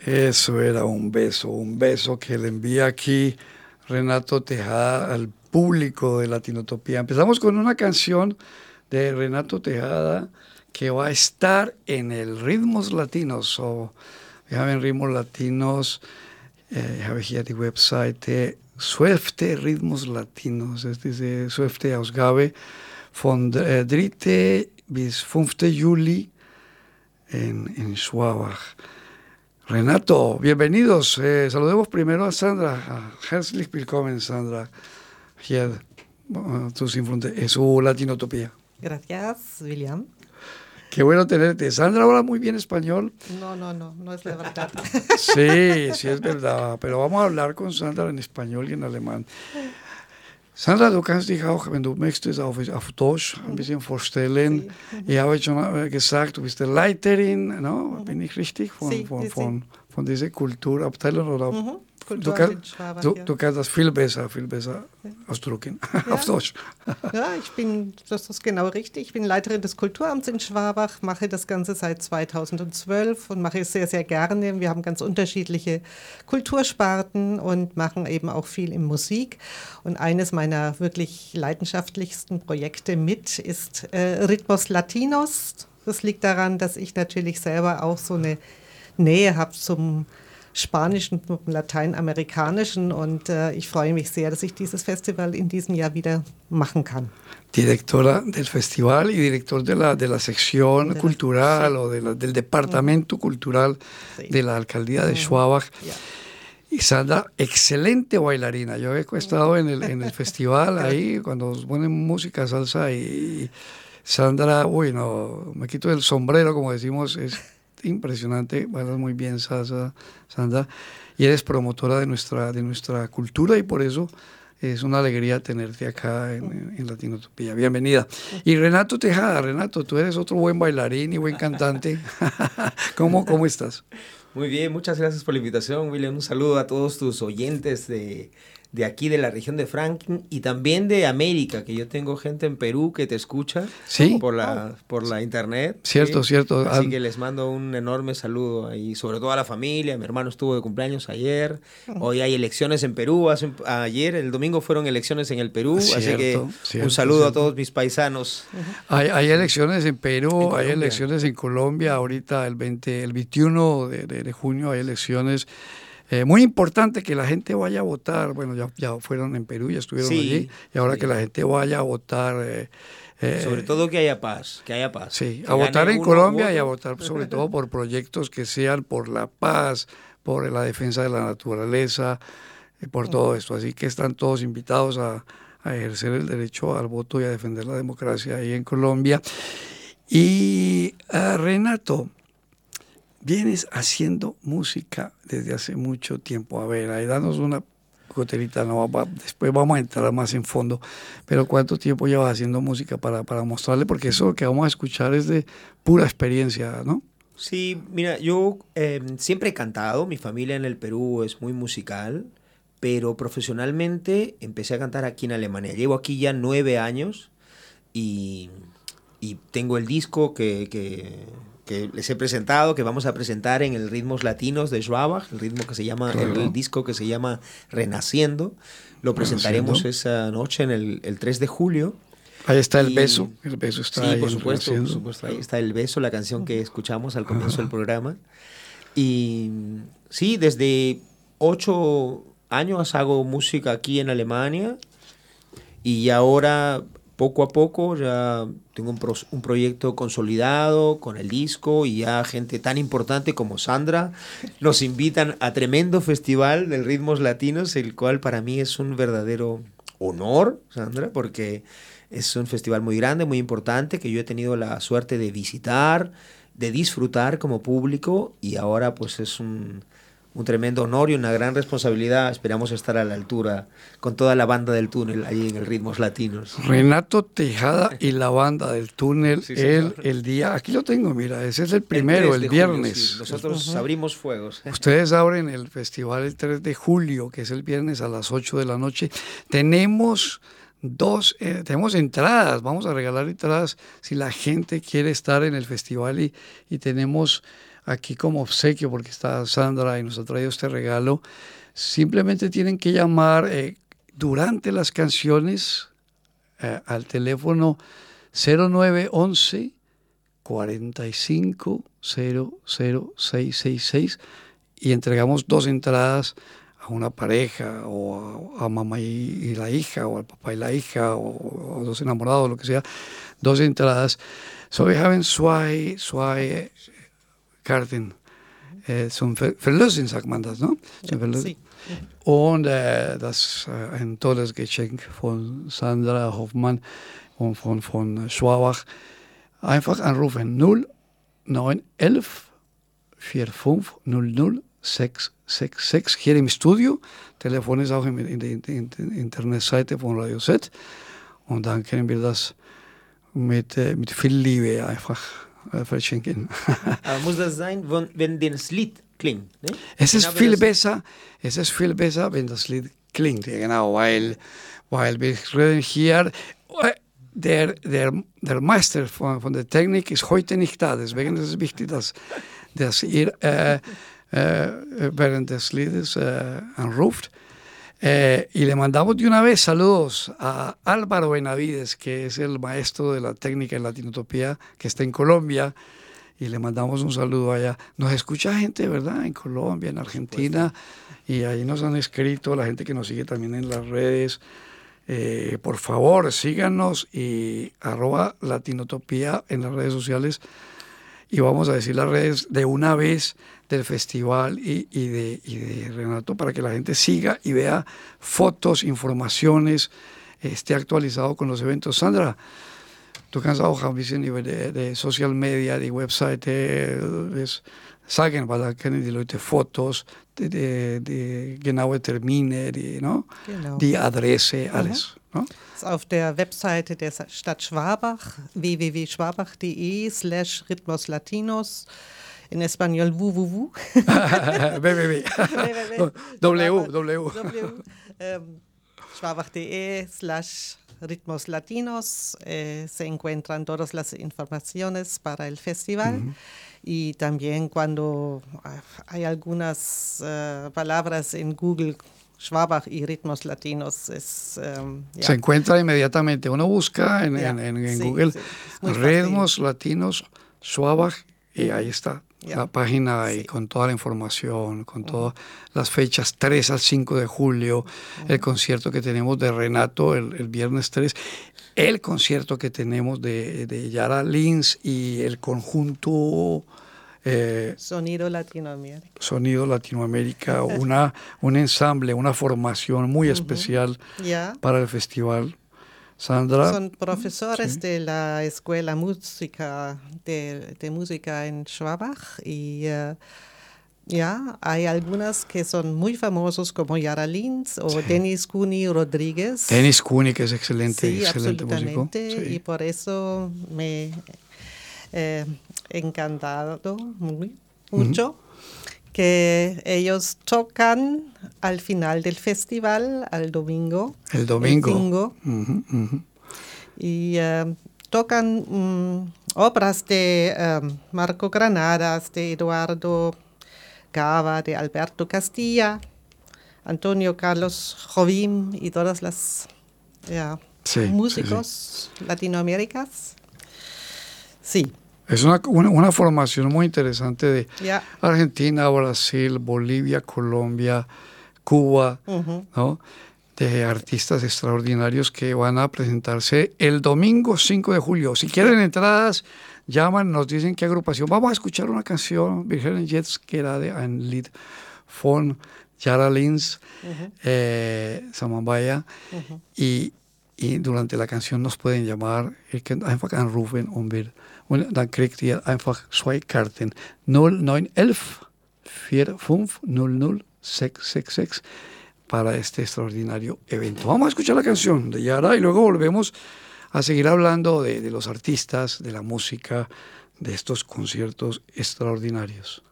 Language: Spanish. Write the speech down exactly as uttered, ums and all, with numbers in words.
Eso era un beso, un beso que le envía aquí Renato Tejada al público de Latinotopía. Empezamos con una canción de Renato Tejada que va a estar en el Ritmos Latinos. So, we have in Ritmos Latinos, uh, you have here the website, uh, Zwölfte Ritmos Latinos. Es diese zwölfte Ausgabe von äh, dritte bis fünfte Juli en, en Schwabach. Renato, bienvenidos. Eh, saludemos primero a Sandra. Herzlich willkommen, Sandra, hier uh, zu Sin Fronte- en su Latinotopía. Gracias, William. Qué bueno tenerte. Sandra habla muy bien español. No, no, no, no es la verdad. Sí, sí es verdad, pero vamos a hablar con Sandra en español y en alemán. Sandra, du kannst dich auch, wenn du möchtest, auf, auf Deutsch ein bisschen vorstellen. Sí. Ich habe schon gesagt, du bist die Leiterin, no? Bin ich richtig? Von, Sí, von, sí, von, von dieser Kulturabteilung? Oder Mhm. du, Kultur kann, in Schwabach, du, ja. du kannst das viel besser, viel besser ausdrücken, auf Deutsch. Ja, ich bin, das ist genau richtig. Ich bin Leiterin des Kulturamts in Schwabach, mache das Ganze seit zweitausendzwölf und mache es sehr, sehr gerne. Wir haben ganz unterschiedliche Kultursparten und machen eben auch viel in Musik. Und eines meiner wirklich leidenschaftlichsten Projekte mit ist äh, Ritmos Latinos. Das liegt daran, dass ich natürlich selber auch so eine Nähe habe zum Spanischen, zum Lateinamerikanischen und äh, ich freue mich sehr, dass ich dieses Festival in diesem Jahr wieder machen kann. Directora del festival y director de la, de la sección De la- cultural sí. o de la- del departamento cultural Sí. de la alcaldía de Schwabach. Ja. Y Sandra, excelente bailarina. Yo he estado en el, en el festival ahí cuando ponen música salsa y Sandra, uy, no, me quito el sombrero, como decimos, es impresionante, bailas muy bien salsa, Sandra, y eres promotora de nuestra, de nuestra cultura y por eso es una alegría tenerte acá en, en Latinotopía. Bienvenida. Y Renato Tejada, Renato, tú eres otro buen bailarín y buen cantante. ¿Cómo, cómo estás? Muy bien, muchas gracias por la invitación, William. Un saludo a todos tus oyentes de, de aquí, de la región de Franklin y también de América, que yo tengo gente en Perú que te escucha Sí. por la, por la internet. Cierto, ¿sí? cierto. Así Ah, que les mando un enorme saludo ahí, sobre todo a la familia. Mi hermano estuvo de cumpleaños ayer. Hoy hay elecciones en Perú. Hace un- ayer, el domingo, fueron elecciones en el Perú. así Cierto, que cierto, un saludo cierto. a todos mis paisanos. Hay, hay elecciones en Perú, En hay Colombia. elecciones en Colombia, ahorita el veinte, el veintiuno de, de- de junio hay elecciones. Eh, muy importante que la gente vaya a votar. Bueno, ya, ya fueron en Perú, ya estuvieron Sí, allí, y ahora sí. que la gente vaya a votar. eh, eh, Sobre todo que haya paz, que haya paz. Sí, Que a votar gane en uno u Colombia y a otro. votar sobre todo por proyectos que sean por la paz, por la defensa de la naturaleza, y por todo esto. Así que están todos invitados a, a ejercer el derecho al voto y a defender la democracia ahí en Colombia. Y ah, Renato, vienes haciendo música desde hace mucho tiempo. A ver, ahí danos una goterita, no, va- después vamos a entrar más en fondo, pero ¿cuánto tiempo llevas haciendo música para, para mostrarle? Porque eso que vamos a escuchar es de pura experiencia, ¿no? Sí, mira, yo eh, siempre he cantado, mi familia en el Perú es muy musical, pero profesionalmente empecé a cantar aquí en Alemania. Llevo aquí ya nueve años y, y tengo el disco que, que, que les he presentado, que vamos a presentar en el Ritmos Latinos de Schwabach, el ritmo que se llama, el, Claro. el disco que se llama Renaciendo. Lo presentaremos esa noche en el, el tres de julio. Ahí está el Y- beso, el beso está sí, ahí por en supuesto, por Renaciendo. supuesto. Ahí está El Beso, la canción que escuchamos al comienzo del programa. Y sí, desde ocho años hago música aquí en Alemania y ahora poco a poco ya tengo un, pro- un proyecto consolidado con el disco y ya gente tan importante como Sandra nos invitan a tremendo festival del Ritmos Latinos, el cual para mí es un verdadero honor, Sandra, porque es un festival muy grande, muy importante, que yo he tenido la suerte de visitar, de disfrutar como público y ahora pues es un, un tremendo honor y una gran responsabilidad. Esperamos estar a la altura con toda la banda del túnel allí en el Ritmos Latinos. Renato Tejada y la banda del túnel, Sí, el, señor. el día, aquí lo tengo, mira, ese es el primero, el, tres de julio, viernes. sí. Nosotros abrimos fuegos. Ustedes abren el festival el tres de julio, que es el viernes a las ocho de la noche. Tenemos dos, eh, tenemos entradas, vamos a regalar entradas si la gente quiere estar en el festival y, y tenemos aquí como obsequio, porque está Sandra y nos ha traído este regalo. Simplemente tienen que llamar eh, durante las canciones eh, al teléfono cero nueve once, cuarenta y cinco, cero cero seis seis seis y entregamos dos entradas a una pareja o a, a mamá y, y la hija o al papá y la hija o, o dos enamorados, lo que sea, dos entradas. So wir haben zwei, zwei Karten äh, zum Ver Verlösen, sagt man das, ne? Zum Verlösen. Sí. Und äh, das ist äh, ein tolles Geschenk von Sandra Hoffmann und von, von Schwabach. Einfach anrufen null neun elf, vier fünf null null sechs sechs sechs. Hier im Studio. Telefon ist auch in, in, in, in der Internetseite von Radio Z. Und dann können wir das mit, äh, mit viel Liebe einfach äh, verschenken. Aber muss das sein, wenn, wenn das Lied klingt? Ne? Es ist Genau, viel das besser, es ist viel besser, wenn das Lied klingt, genau, weil, weil wir reden hier, der, der, der Meister von, von der Technik ist heute nicht da, deswegen ist es wichtig, dass, dass ihr äh, äh, während des Liedes äh, anruft. Eh, y le mandamos de una vez saludos a Álvaro Benavides, que es el maestro de la técnica en Latinotopía, que está en Colombia, y le mandamos un saludo allá. Nos escucha gente, ¿verdad? En Colombia, en Argentina, y ahí nos han escrito la gente que nos sigue también en las redes. Eh, por favor, síganos y arroba Latinotopía en las redes sociales, y vamos a decir las redes de una vez del festival y, y, de, y de Renato para que la gente siga y vea fotos, informaciones, esté actualizado con los eventos. Sandra, du kannst auch ein bisschen über die, die Social Media, die Webseite das sagen, weil da kennen die Leute Fotos, die, die, die genaue Termine, die, no? Genau. Die Adresse, alles. Mhm. No? Das ist auf der Webseite der Stadt Schwabach, w w w punkt schwabach punkt de slash Ritmos Latinos. En español, www. www. W, W. Schwabach punto de slash Ritmos Latinos. Eh, se encuentran todas las informaciones para el festival. Uh-huh. Y también cuando hay algunas uh, palabras en Google, Schwabach y Ritmos Latinos, es, um, yeah. Se encuentra inmediatamente. Uno busca en, yeah. en, en, en sí, Google sí, Ritmos Latinos, Schwabach, y ahí está. Yeah. La página sí. y con toda la información, con uh-huh. todas las fechas, tres al cinco de julio, uh-huh. el concierto que tenemos de Renato el, el viernes tres, el concierto que tenemos de, de Yara Lins y el conjunto eh, Sonido Latinoamérica. Sonido Latinoamérica, una, un ensamble, una formación muy uh-huh. especial yeah. para el festival. Sandra. Son profesores sí. de la Escuela Música de, de Música en Schwabach y uh, ya hay algunas que son muy famosos como Yara Lins o sí. Denis Cuni Rodríguez. Denis Cuni, que es excelente, sí, excelente músico. Sí. Y por eso me he eh, encantado muy, mucho. Uh-huh. Que ellos tocan al final del festival, al domingo. El domingo. El domingo. Uh-huh, uh-huh. Y uh, tocan um, obras de um, Marco Granadas, de Eduardo Gava, de Alberto Castilla, Antonio Carlos Jobim y todas las yeah, sí, músicos sí, sí. latinoamericanos. Sí. Es una, una, una formación muy interesante de yeah. Argentina, Brasil, Bolivia, Colombia, Cuba, uh-huh. ¿no? De artistas extraordinarios que van a presentarse el domingo cinco de julio. Si quieren entradas, llaman, nos dicen qué agrupación. Vamos a escuchar una canción, Virgen Jets, que era de un lied von Yara Lins, uh-huh. eh, Samambaya, uh-huh. y, y durante la canción nos pueden llamar, ihr könnt einfach anrufen und wir Und dann kriegt ihr einfach zwei Karten. null neun elf, vier fünf null null sechs sechs sechs para este extraordinario evento. Vamos a escuchar la canción de Yara y luego volvemos a seguir hablando de, de los artistas, de la música, de estos conciertos extraordinarios.